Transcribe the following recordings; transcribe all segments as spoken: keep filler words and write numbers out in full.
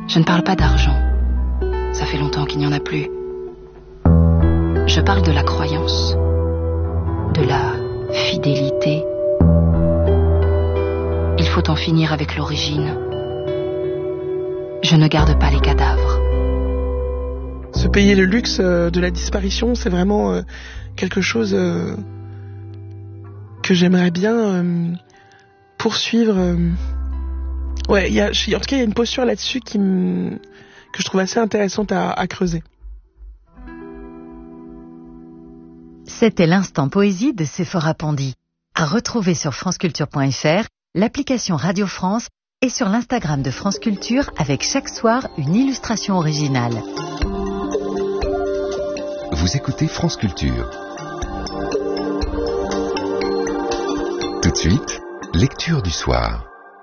Je ne parle pas d'argent. Ça fait longtemps qu'il n'y en a plus. Je parle de la croyance, de la fidélité. Il faut en finir avec l'origine. Je ne garde pas les cadavres. Se payer le luxe de la disparition, c'est vraiment quelque chose que j'aimerais bien poursuivre. Ouais, il y a, en tout cas, il y a une posture là-dessus qui me, que je trouve assez intéressante à, à creuser. C'était l'instant poésie de Séphora Pandy, à retrouver sur franceculture point f r, l'application Radio France et sur l'Instagram de France Culture avec chaque soir une illustration originale. Vous écoutez France Culture. Tout de suite, lecture du soir.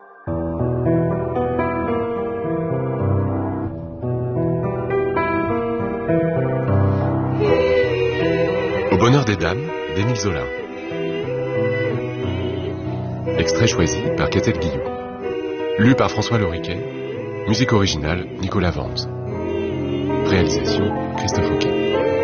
Au bonheur des dames, d'Émile Zola. Extrait choisi par Catel Guillou. Lu par François Loriquet. Musique originale, Nicolas Vance. Réalisation, Christophe Auquet.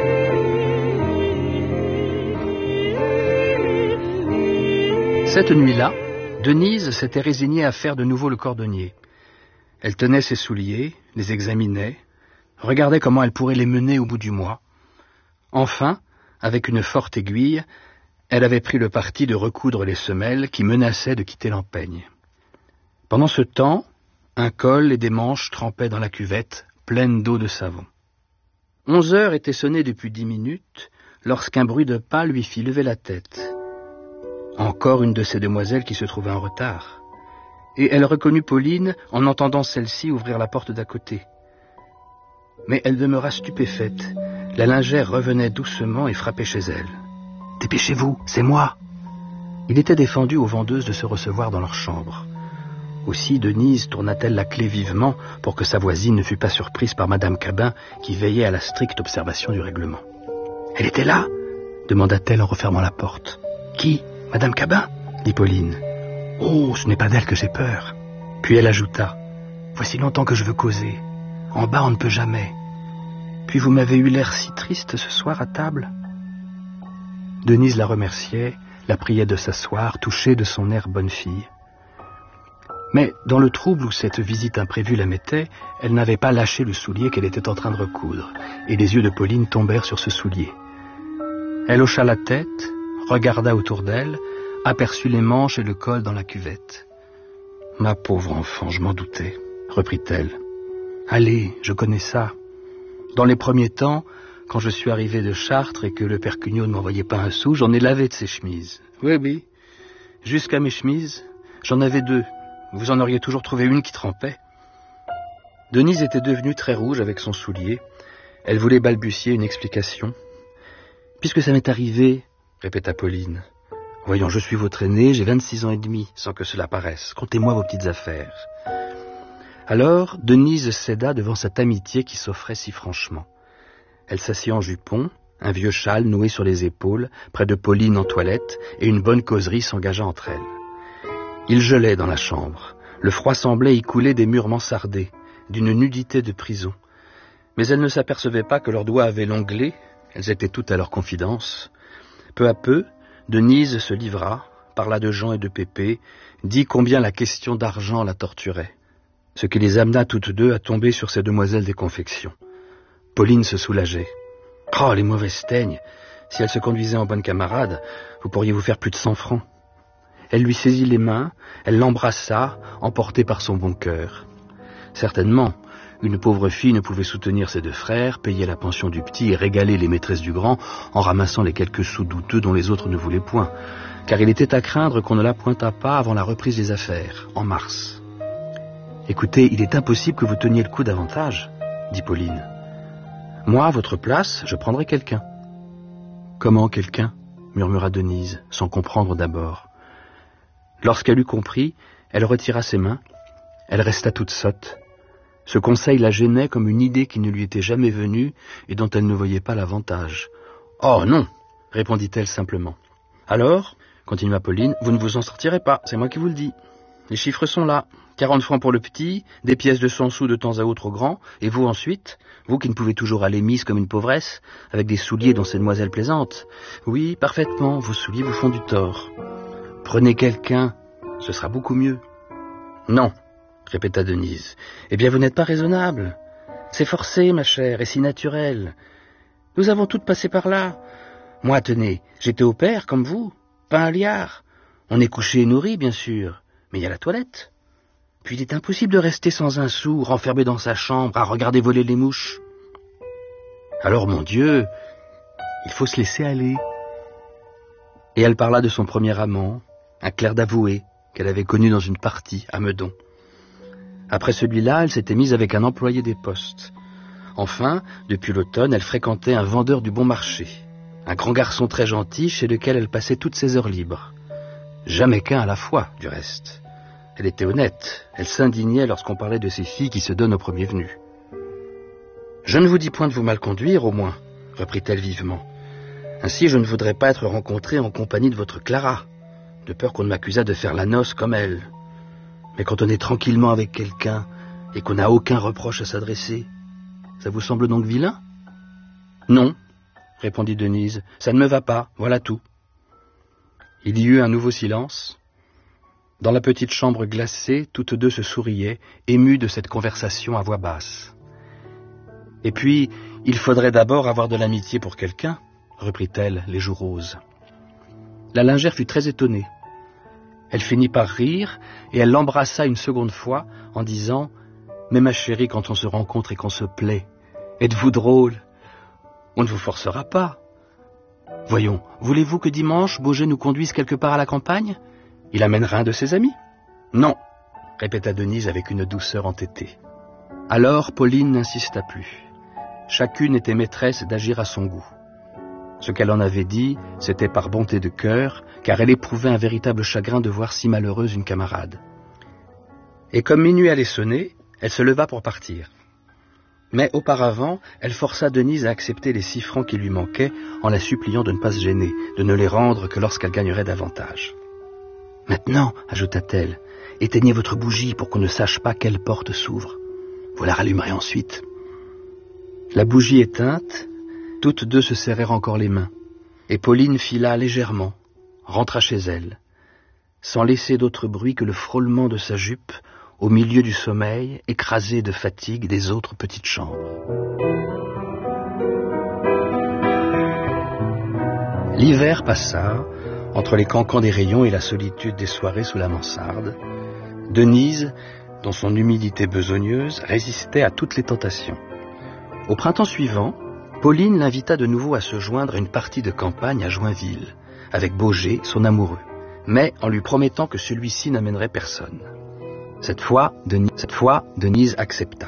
Cette nuit-là, Denise s'était résignée à faire de nouveau le cordonnier. Elle tenait ses souliers, les examinait, regardait comment elle pourrait les mener au bout du mois. Enfin, avec une forte aiguille, elle avait pris le parti de recoudre les semelles qui menaçaient de quitter l'empeigne. Pendant ce temps, un col et des manches trempaient dans la cuvette, pleine d'eau de savon. Onze heures étaient sonnées depuis dix minutes, lorsqu'un bruit de pas lui fit lever la tête. Encore une de ces demoiselles qui se trouvait en retard. Et elle reconnut Pauline en entendant celle-ci ouvrir la porte d'à côté. Mais elle demeura stupéfaite. La lingère revenait doucement et frappait chez elle. « Dépêchez-vous, c'est moi !» Il était défendu aux vendeuses de se recevoir dans leur chambre. Aussi Denise tourna-t-elle la clé vivement pour que sa voisine ne fût pas surprise par Madame Cabin qui veillait à la stricte observation du règlement. « Elle était là ?» demanda-t-elle en refermant la porte. « Qui ? Madame Cabin ?» dit Pauline. « Oh, ce n'est pas d'elle que j'ai peur. » Puis elle ajouta. « Voici longtemps que je veux causer. En bas, on ne peut jamais. Puis vous m'avez eu l'air si triste ce soir à table. » Denise la remerciait, la priait de s'asseoir, touchée de son air bonne fille. Mais dans le trouble où cette visite imprévue la mettait, elle n'avait pas lâché le soulier qu'elle était en train de recoudre, et les yeux de Pauline tombèrent sur ce soulier. Elle hocha la tête, regarda autour d'elle, aperçut les manches et le col dans la cuvette. « Ma pauvre enfant, je m'en doutais, » reprit-elle. « Allez, je connais ça. Dans les premiers temps, quand je suis arrivé de Chartres et que le père Cugnot ne m'envoyait pas un sou, j'en ai lavé de ses chemises. Oui, oui. Jusqu'à mes chemises, j'en avais deux. Vous en auriez toujours trouvé une qui trempait. » Denise était devenue très rouge avec son soulier. Elle voulait balbutier une explication. « Puisque ça m'est arrivé, » répéta Pauline. « Voyons, je suis votre aîné, j'ai vingt-six ans et demi, sans que cela paraisse. Comptez-moi vos petites affaires. » Alors, Denise céda devant cette amitié qui s'offrait si franchement. Elle s'assit en jupon, un vieux châle noué sur les épaules, près de Pauline en toilette, et une bonne causerie s'engagea entre elles. Il gelait dans la chambre. Le froid semblait y couler des murs mansardés, d'une nudité de prison. Mais elles ne s'apercevaient pas que leurs doigts avaient l'onglet, elles étaient toutes à leur confidence. Peu à peu, Denise se livra, parla de Jean et de Pépé, dit combien la question d'argent la torturait, ce qui les amena toutes deux à tomber sur ces demoiselles des confections. Pauline se soulageait. « Oh, les mauvaises teignes! Si elles se conduisaient en bonne camarade, vous pourriez vous faire plus de cent francs. » Elle lui saisit les mains, elle l'embrassa, emportée par son bon cœur. Certainement, une pauvre fille ne pouvait soutenir ses deux frères, payer la pension du petit et régaler les maîtresses du grand en ramassant les quelques sous douteux dont les autres ne voulaient point, car il était à craindre qu'on ne la pointât pas avant la reprise des affaires, en mars. « Écoutez, il est impossible que vous teniez le coup davantage, » dit Pauline. « Moi, à votre place, je prendrais quelqu'un. »« Comment quelqu'un ?» murmura Denise, sans comprendre d'abord. Lorsqu'elle eut compris, elle retira ses mains. Elle resta toute sotte. Ce conseil la gênait comme une idée qui ne lui était jamais venue et dont elle ne voyait pas l'avantage. « Oh non !» répondit-elle simplement. « Alors, continua Pauline, vous ne vous en sortirez pas, c'est moi qui vous le dis. Les chiffres sont là. quarante francs pour le petit, des pièces de cent sous de temps à autre au grand, et vous ensuite, vous qui ne pouvez toujours aller mise comme une pauvresse, avec des souliers dont ces demoiselles plaisantent. Oui, parfaitement, vos souliers vous font du tort. Prenez quelqu'un, ce sera beaucoup mieux. Non, répéta Denise. Eh bien, vous n'êtes pas raisonnable. C'est forcé, ma chère, et si naturel. Nous avons toutes passé par là. Moi, tenez, j'étais au père, comme vous, pas un liard. On est couché et nourri, bien sûr, mais il y a la toilette. Puis il est impossible de rester sans un sou, renfermé dans sa chambre, à regarder voler les mouches. Alors, mon Dieu, il faut se laisser aller. Et elle parla de son premier amant, un clerc d'avoué, qu'elle avait connu dans une partie à Meudon. Après celui-là, elle s'était mise avec un employé des postes. Enfin, depuis l'automne, elle fréquentait un vendeur du bon marché, un grand garçon très gentil chez lequel elle passait toutes ses heures libres. Jamais qu'un à la fois, du reste. Elle était honnête, elle s'indignait lorsqu'on parlait de ces filles qui se donnent au premier venu. « Je ne vous dis point de vous mal conduire, au moins, » reprit-elle vivement. « Ainsi, je ne voudrais pas être rencontrée en compagnie de votre Clara, de peur qu'on ne m'accusât de faire la noce comme elle. Mais quand on est tranquillement avec quelqu'un et qu'on n'a aucun reproche à s'adresser, ça vous semble donc vilain ?»« Non, » répondit Denise, « ça ne me va pas, voilà tout. » Il y eut un nouveau silence. Dans la petite chambre glacée, toutes deux se souriaient, émues de cette conversation à voix basse. « Et puis, il faudrait d'abord avoir de l'amitié pour quelqu'un, » reprit-elle, les joues roses. La lingère fut très étonnée. Elle finit par rire, et elle l'embrassa une seconde fois, en disant « Mais ma chérie, quand on se rencontre et qu'on se plaît, êtes-vous drôle? On ne vous forcera pas. Voyons, voulez-vous que dimanche, Beaugé nous conduise quelque part à la campagne? Il amènera un de ses amis. »« Non, » répéta Denise avec une douceur entêtée. Alors Pauline n'insista plus. Chacune était maîtresse d'agir à son goût. Ce qu'elle en avait dit, c'était par bonté de cœur, car elle éprouvait un véritable chagrin de voir si malheureuse une camarade. Et comme minuit allait sonner, elle se leva pour partir. Mais auparavant, elle força Denise à accepter les six francs qui lui manquaient, en la suppliant de ne pas se gêner, de ne les rendre que lorsqu'elle gagnerait davantage. « Maintenant, ajouta-t-elle, éteignez votre bougie pour qu'on ne sache pas quelle porte s'ouvre. Vous la rallumerez ensuite. » La bougie éteinte, toutes deux se serrèrent encore les mains, et Pauline fila légèrement, rentra chez elle, sans laisser d'autre bruit que le frôlement de sa jupe au milieu du sommeil, écrasé de fatigue des autres petites chambres. L'hiver passa, entre les cancans des rayons et la solitude des soirées sous la mansarde. Denise, dont son humilité besogneuse, résistait à toutes les tentations. Au printemps suivant, Pauline l'invita de nouveau à se joindre à une partie de campagne à Joinville, avec Beaugé, son amoureux, mais en lui promettant que celui-ci n'amènerait personne. Cette fois, Denise, cette fois, Denise accepta.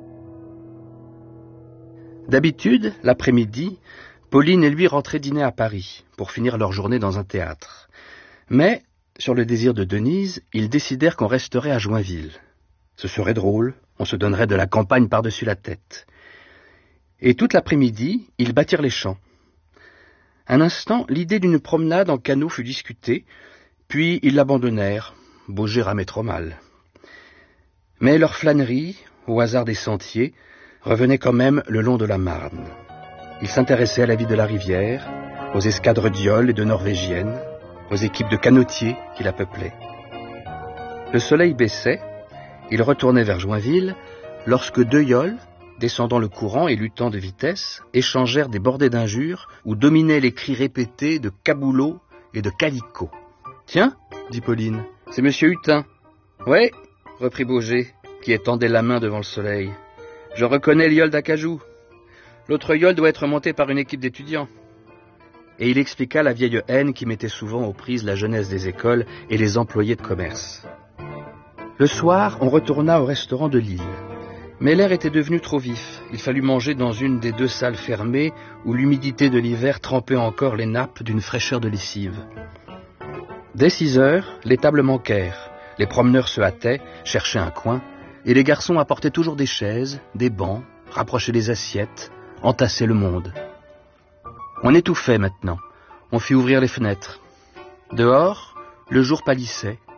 D'habitude, l'après-midi, Pauline et lui rentraient dîner à Paris, pour finir leur journée dans un théâtre. Mais, sur le désir de Denise, ils décidèrent qu'on resterait à Joinville. Ce serait drôle, on se donnerait de la campagne par-dessus la tête. Et toute l'après-midi, ils battirent les champs. Un instant, l'idée d'une promenade en canot fut discutée, puis ils l'abandonnèrent. Beaugé ramait trop mal. Mais leur flânerie, au hasard des sentiers, revenait quand même le long de la Marne. Ils s'intéressaient à la vie de la rivière, aux escadres d'ioles et de norvégiennes, aux équipes de canotiers qui la peuplaient. Le soleil baissait, ils retournaient vers Joinville, lorsque deux ioles, descendant le courant et luttant de vitesse, échangèrent des bordées d'injures où dominaient les cris répétés de caboulot et de calicot. « Tiens, dit Pauline, c'est monsieur Hutin. »« Ouais, reprit Beaugé, qui étendait la main devant le soleil. Je reconnais l'iole d'Acajou. L'autre iole doit être montée par une équipe d'étudiants. » Et il expliqua la vieille haine qui mettait souvent aux prises la jeunesse des écoles et les employés de commerce. Le soir, on retourna au restaurant de Lille. Mais l'air était devenu trop vif. Il fallut manger dans une des deux salles fermées où l'humidité de l'hiver trempait encore les nappes d'une fraîcheur de lessive. Dès six heures, les tables manquèrent. Les promeneurs se hâtaient, cherchaient un coin, et les garçons apportaient toujours des chaises, des bancs, rapprochaient les assiettes, entassaient le monde. On étouffait maintenant. On fit ouvrir les fenêtres. Dehors, le jour pâlissait.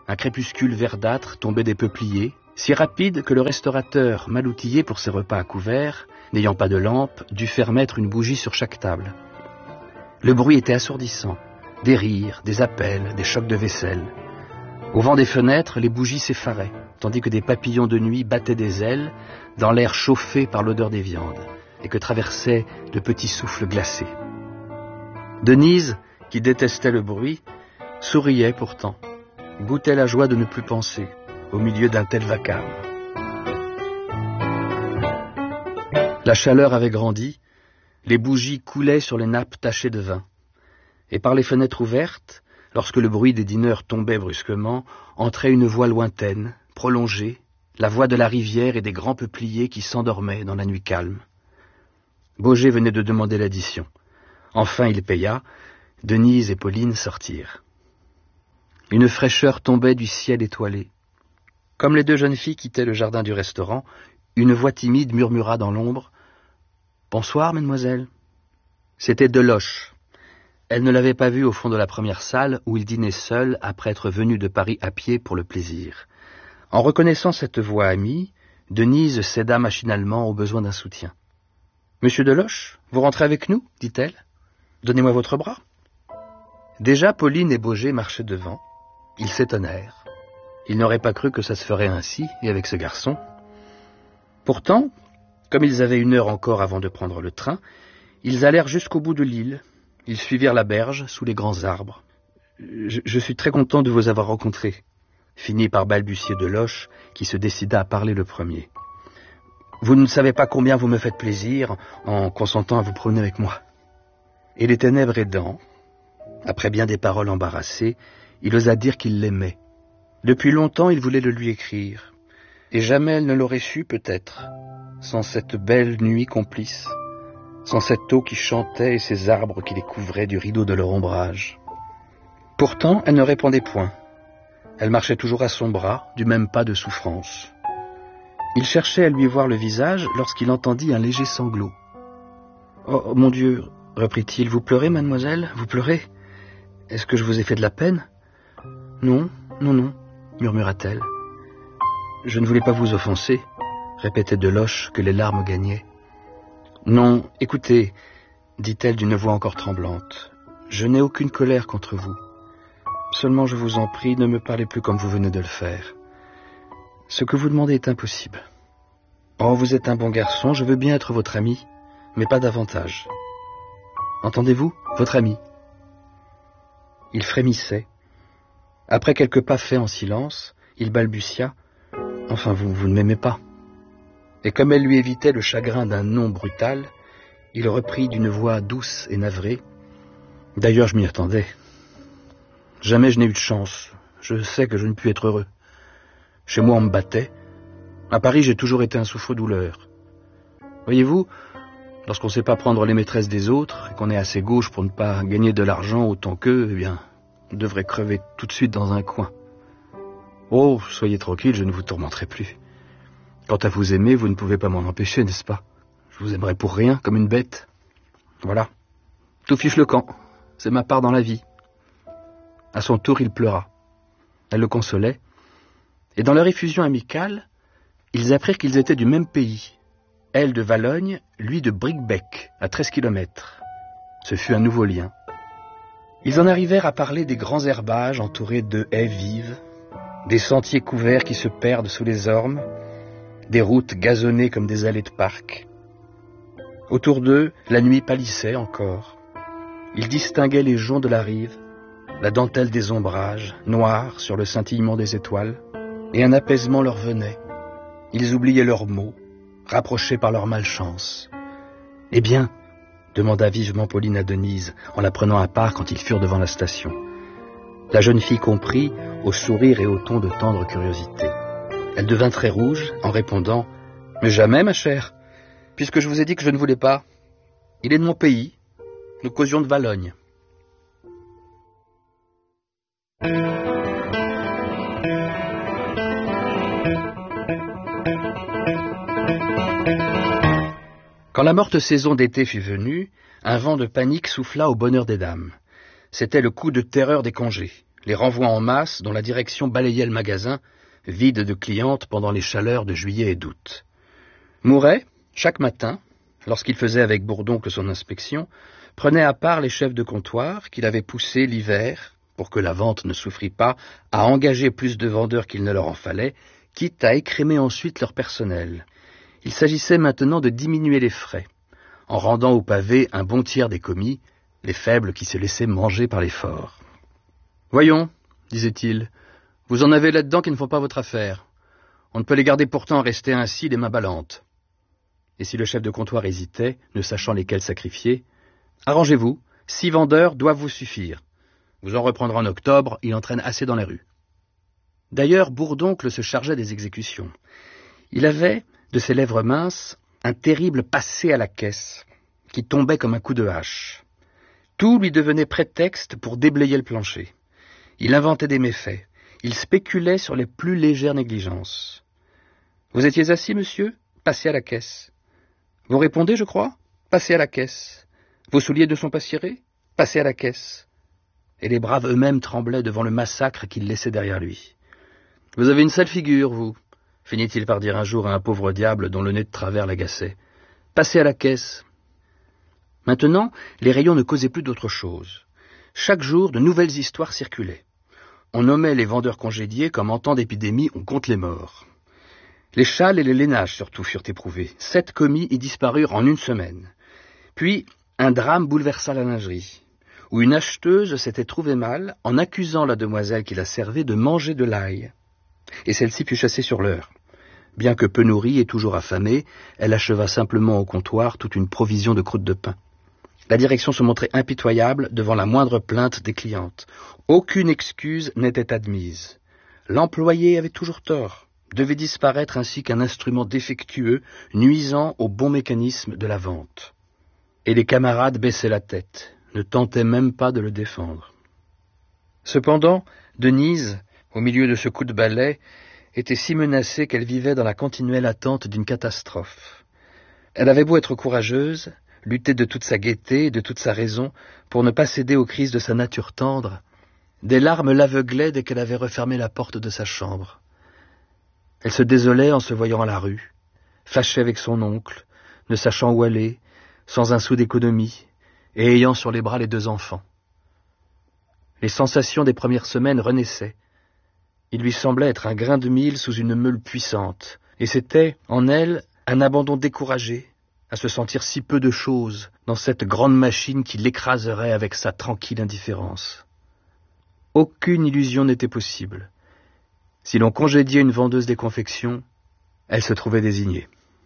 Un crépuscule verdâtre tombait des peupliers, si rapide que le restaurateur, mal outillé pour ses repas à couvert, n'ayant pas de lampe, dut faire mettre une bougie sur chaque table. Le bruit était assourdissant. Des rires, des appels, des chocs de vaisselle. Au vent des fenêtres, les bougies s'effaraient, tandis que des papillons de nuit battaient des ailes dans l'air chauffé par l'odeur des viandes, et que traversaient de petits souffles glacés. Denise, qui détestait le bruit, souriait pourtant, goûtait la joie de ne plus penser, au milieu d'un tel vacarme. La chaleur avait grandi, les bougies coulaient sur les nappes tachées de vin. Et par les fenêtres ouvertes, lorsque le bruit des dîneurs tombait brusquement, entrait une voix lointaine, prolongée, la voix de la rivière et des grands peupliers qui s'endormaient dans la nuit calme. Baugé venait de demander l'addition. Enfin il paya, Denise et Pauline sortirent. Une fraîcheur tombait du ciel étoilé. Comme les deux jeunes filles quittaient le jardin du restaurant, une voix timide murmura dans l'ombre « Bonsoir, mademoiselle ». C'était Deloche. Elle ne l'avait pas vu au fond de la première salle où il dînait seul après être venu de Paris à pied pour le plaisir. En reconnaissant cette voix amie, Denise céda machinalement au besoin d'un soutien. « Monsieur Deloche, vous rentrez avec nous » dit-elle. « Donnez-moi votre bras. » Déjà Pauline et Baugé marchaient devant. Ils s'étonnèrent. Ils n'auraient pas cru que ça se ferait ainsi, et avec ce garçon. Pourtant, comme ils avaient une heure encore avant de prendre le train, ils allèrent jusqu'au bout de l'île. Ils suivirent la berge sous les grands arbres. Je, je suis très content de vous avoir rencontrés, finit par balbutier Deloche, qui se décida à parler le premier. Vous ne savez pas combien vous me faites plaisir en consentant à vous promener avec moi. Et les ténèbres aidant, après bien des paroles embarrassées, il osa dire qu'il l'aimait. Depuis longtemps, il voulait le lui écrire, et jamais elle ne l'aurait su, peut-être, sans cette belle nuit complice, sans cette eau qui chantait et ces arbres qui les couvraient du rideau de leur ombrage. Pourtant, elle ne répondait point. Elle marchait toujours à son bras, du même pas de souffrance. Il cherchait à lui voir le visage lorsqu'il entendit un léger sanglot. « Oh, mon Dieu !» reprit-il, « vous pleurez, mademoiselle, vous pleurez ? Est-ce que je vous ai fait de la peine ? » ?»« Non, non, non, » murmura-t-elle. « Je ne voulais pas vous offenser, » répétait Deloche, que les larmes gagnaient. « Non, écoutez, » dit-elle d'une voix encore tremblante, « je n'ai aucune colère contre vous. Seulement, je vous en prie, ne me parlez plus comme vous venez de le faire. Ce que vous demandez est impossible. Oh, vous êtes un bon garçon, je veux bien être votre ami, mais pas davantage. Entendez-vous, votre ami ?» Il frémissait. Après quelques pas faits en silence, il balbutia « Enfin, vous, vous ne m'aimez pas ?» Et comme elle lui évitait le chagrin d'un non brutal, il reprit d'une voix douce et navrée « D'ailleurs, je m'y attendais. Jamais je n'ai eu de chance. Je sais que je ne puis être heureux. Chez moi, on me battait. À Paris, j'ai toujours été un souffre-douleur. Voyez-vous, lorsqu'on ne sait pas prendre les maîtresses des autres et qu'on est assez gauche pour ne pas gagner de l'argent autant qu'eux, eh bien, on devrait crever tout de suite dans un coin. Oh, soyez tranquille, je ne vous tourmenterai plus. Quant à vous aimer, vous ne pouvez pas m'en empêcher, n'est-ce pas? Je vous aimerai pour rien, comme une bête. Voilà. Tout fiche le camp. C'est ma part dans la vie. » À son tour, il pleura. Elle le consolait. Et dans leur effusion amicale, ils apprirent qu'ils étaient du même pays. Elle de Valogne, lui de Bricbec, à treize kilomètres. Ce fut un nouveau lien. Ils en arrivèrent à parler des grands herbages entourés de haies vives, des sentiers couverts qui se perdent sous les ormes, des routes gazonnées comme des allées de parc. Autour d'eux, la nuit pâlissait encore. Ils distinguaient les joncs de la rive, la dentelle des ombrages, noire sur le scintillement des étoiles, et un apaisement leur venait. Ils oubliaient leurs maux, rapprochés par leur malchance. « Eh bien ?» demanda vivement Pauline à Denise, en la prenant à part quand ils furent devant la station. La jeune fille comprit, au sourire et au ton de tendre curiosité. Elle devint très rouge, en répondant « Mais jamais, ma chère, puisque je vous ai dit que je ne voulais pas. Il est de mon pays, nous causions de Valogne. » Quand la morte saison d'été fut venue, un vent de panique souffla au bonheur des dames. C'était le coup de terreur des congés. les renvois en masse dont la direction balayait le magasin, vide de clientes pendant les chaleurs de juillet et d'août. Mouret, chaque matin, lorsqu'il faisait avec Bourdoncle son inspection, prenait à part les chefs de comptoir qu'il avait poussés l'hiver, pour que la vente ne souffrît pas, à engager plus de vendeurs qu'il ne leur en fallait, quitte à écrémer ensuite leur personnel. Il s'agissait maintenant de diminuer les frais, en rendant au pavé un bon tiers des commis, les faibles qui se laissaient manger par les forts. « Voyons, disait-il, vous en avez là-dedans qui ne font pas votre affaire. On ne peut les garder pourtant rester ainsi les mains ballantes. » Et si le chef de comptoir hésitait, ne sachant lesquels sacrifier, « Arrangez-vous, six vendeurs doivent vous suffire. Vous en reprendrez en octobre, il entraîne assez dans les rues. » D'ailleurs, Bourdoncle se chargeait des exécutions. Il avait, de ses lèvres minces, un terrible passé à la caisse, qui tombait comme un coup de hache. Tout lui devenait prétexte pour déblayer le plancher. Il inventait des méfaits. Il spéculait sur les plus légères négligences. « Vous étiez assis, monsieur ? Passez à la caisse. »« Vous répondez, je crois ? Passez à la caisse. »« Vos souliers ne sont pas cirés ? Passez à la caisse. » Et les braves eux-mêmes tremblaient devant le massacre qu'il laissait derrière lui. « Vous avez une sale figure, vous » finit-il par dire un jour à un pauvre diable dont le nez de travers l'agaçait. « Passez à la caisse. » Maintenant, les rayons ne causaient plus d'autre chose. Chaque jour, de nouvelles histoires circulaient. On nommait les vendeurs congédiés comme en temps d'épidémie on compte les morts. Les châles et les lainages surtout furent éprouvés. Sept commis y disparurent en une semaine. Puis, un drame bouleversa la lingerie, où une acheteuse s'était trouvée mal en accusant la demoiselle qui la servait de manger de l'ail. Et celle-ci fut chassée sur l'heure. Bien que peu nourrie et toujours affamée, elle acheva simplement au comptoir toute une provision de croûtes de pain. La direction se montrait impitoyable devant la moindre plainte des clientes. Aucune excuse n'était admise. L'employé avait toujours tort, devait disparaître ainsi qu'un instrument défectueux, nuisant au bon mécanisme de la vente. Et les camarades baissaient la tête, ne tentaient même pas de le défendre. Cependant, Denise, au milieu de ce coup de balai, était si menacée qu'elle vivait dans la continuelle attente d'une catastrophe. Elle avait beau être courageuse, lutter de toute sa gaieté et de toute sa raison pour ne pas céder aux crises de sa nature tendre, des larmes l'aveuglaient dès qu'elle avait refermé la porte de sa chambre. Elle se désolait en se voyant à la rue, fâchée avec son oncle, ne sachant où aller, sans un sou d'économie, et ayant sur les bras les deux enfants. Les sensations des premières semaines renaissaient. Il lui semblait être un grain de mil sous une meule puissante, et c'était, en elle, un abandon découragé, à se sentir si peu de choses dans cette grande machine qui l'écraserait avec sa tranquille indifférence. Aucune illusion n'était possible. Si l'on congédiait une vendeuse des confections, elle se trouvait désignée.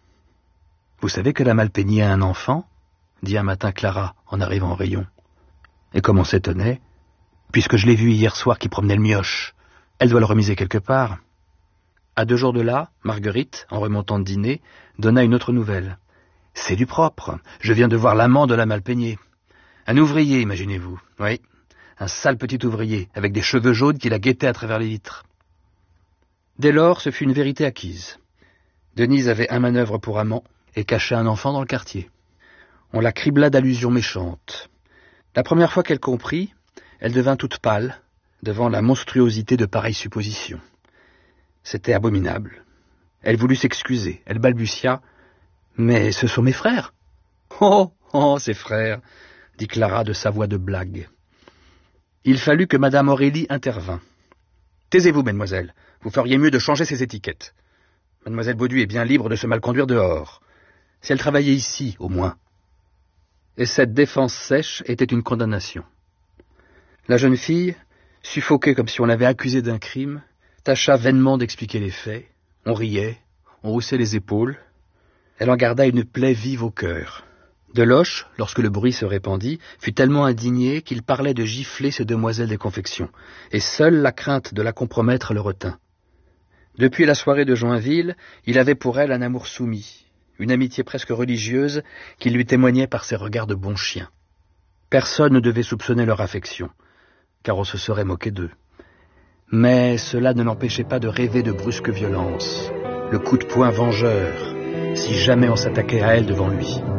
« Vous savez que la Malpeignée a un enfant ?» dit un matin Clara en arrivant au rayon. Et comme on s'étonnait, puisque je l'ai vue hier soir qui promenait le mioche, elle doit le remiser quelque part. À deux jours de là, Marguerite, en remontant de dîner, donna une autre nouvelle. « C'est du propre, je viens de voir l'amant de la Malpeignée. Un ouvrier, imaginez-vous, oui, un sale petit ouvrier, avec des cheveux jaunes qui la guettait à travers les vitres. » Dès lors, ce fut une vérité acquise. Denise avait un manœuvre pour amant et cachait un enfant dans le quartier. On la cribla d'allusions méchantes. La première fois qu'elle comprit, elle devint toute pâle devant la monstruosité de pareilles suppositions. C'était abominable. Elle voulut s'excuser. Elle balbutia. « Mais ce sont mes frères. »« Oh, oh, ses frères !» dit Clara de sa voix de blague. Il fallut que Madame Aurélie intervint. « Taisez-vous, mademoiselle. Vous feriez mieux de changer ces étiquettes. Mademoiselle Baudu est bien libre de se mal conduire dehors. Si elle travaillait ici, au moins. » Et cette défense sèche était une condamnation. La jeune fille, suffoquée comme si on l'avait accusée d'un crime, tâcha vainement d'expliquer les faits. On riait, on haussait les épaules. Elle en garda une plaie vive au cœur. Deloche, lorsque le bruit se répandit, fut tellement indigné qu'il parlait de gifler ces demoiselles des confections, et seule la crainte de la compromettre le retint. Depuis la soirée de Joinville, il avait pour elle un amour soumis, une amitié presque religieuse qu'il lui témoignait par ses regards de bon chien. Personne ne devait soupçonner leur affection, car on se serait moqué d'eux. Mais cela ne l'empêchait pas de rêver de brusques violences, le coup de poing vengeur, si jamais on s'attaquait à elle devant lui.